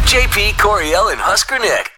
JP, Coriel, and Husker Nick.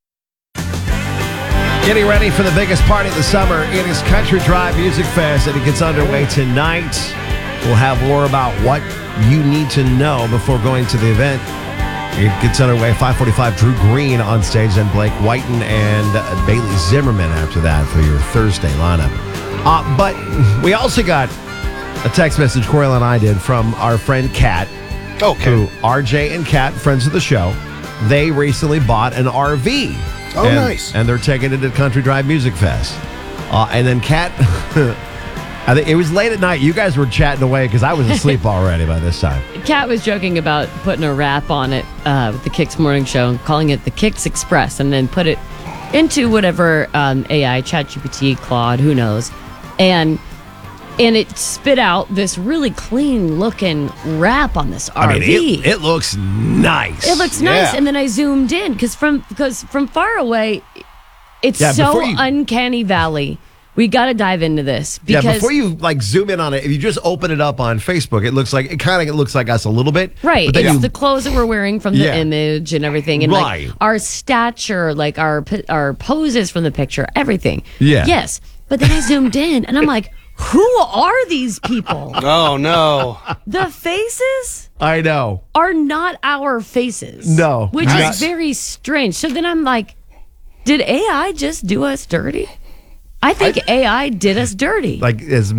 Getting ready for the biggest party of the summer. It is Country Drive Music Fest, and it gets underway tonight. We'll have more about what you need to know before going to the event. It gets underway 5:45. Drew Green on stage, then Blake Whiten and Bailey Zimmerman after that for your Thursday lineup. But we also got a text message Coriel and I did from our friend Kat. Okay. Who, RJ and Kat, friends of the show, they recently bought an RV. Oh, nice. And they're taking it to Country Drive Music Fest. And then Kat, I think it was late at night. You guys were chatting away because I was asleep already by this time. Kat was joking about putting a wrap on it with the Kicks Morning Show and calling it the Kicks Express, and then put it into whatever AI, ChatGPT, Claude, who knows. And it spit out this really clean looking wrap on this RV. I mean, it looks nice. It looks nice. And then I zoomed in because from far away, it's so uncanny valley. We got to dive into this because before you zoom in on it, if you just open it up on Facebook, it looks like us a little bit. Right. It's the clothes that we're wearing from the image and everything, and right. Our stature, our poses from the picture, everything. Yeah. Yes. But then I zoomed in and I'm like, who are these people? Oh, no. The faces I know. are not our faces. No. Which is very strange. So then I'm like, did AI just do us dirty? I think AI did us dirty. As